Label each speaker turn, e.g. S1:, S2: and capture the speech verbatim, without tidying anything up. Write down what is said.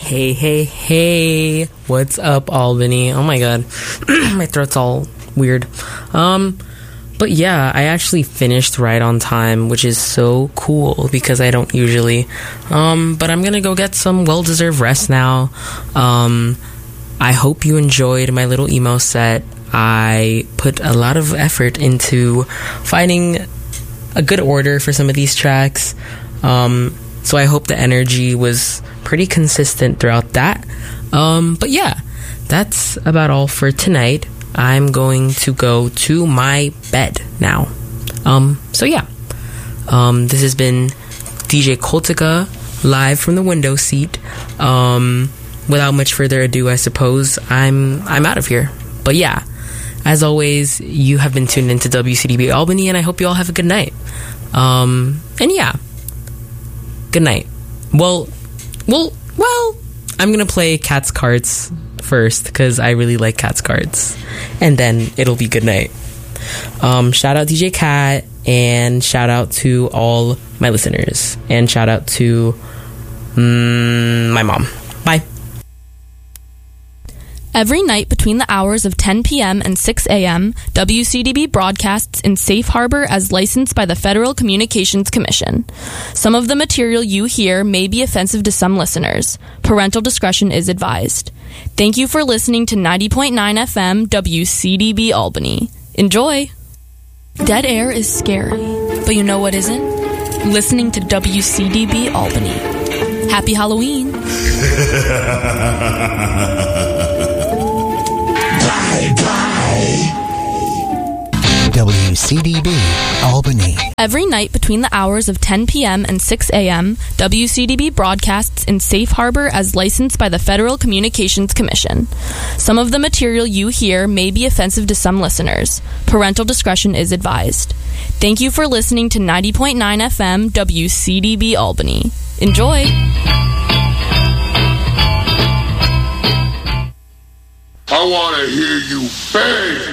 S1: Hey, hey, hey. What's up, Albany? Oh my god. My throat's all weird. Um, but yeah, I actually finished right on time, which is so cool because I don't usually. Um, but I'm gonna go get some well-deserved rest now. Um, I hope you enjoyed my little emo set. I put a lot of effort into finding a good order for some of these tracks. Um, so I hope the energy was pretty consistent throughout that. Um, but yeah, that's about all for tonight. I'm going to go to my bed now. Um, so yeah, um, this has been D J Coltica live from the window seat. Um, without much further ado, I suppose I'm I'm out of here. But yeah, as always, you have been tuned into W C D B Albany, and I hope you all have a good night. Um, and yeah, good night. Well, well, well, I'm gonna play Cat's Cards first because I really like Cat's Cards, and then it'll be good night. Um, shout out D J Cat, and shout out to all my listeners, and shout out to mm, my mom. Bye.
S2: Every night between the hours of ten p.m. and six a.m., W C D B broadcasts in safe harbor as licensed by the Federal Communications Commission. Some of the material you hear may be offensive to some listeners. Parental discretion is advised. Thank you for listening to ninety point nine F M W C D B Albany. Enjoy! Dead air is scary, but you know what isn't? Listening to W C D B Albany. Happy Halloween!
S3: W C D B Albany.
S2: Every night between the hours of ten p.m. and six a.m., W C D B broadcasts in safe harbor as licensed by the Federal Communications Commission. Some of the material you hear may be offensive to some listeners. Parental discretion is advised. Thank you for listening to ninety point nine F M W C D B Albany. Enjoy!
S4: I want to hear you bang!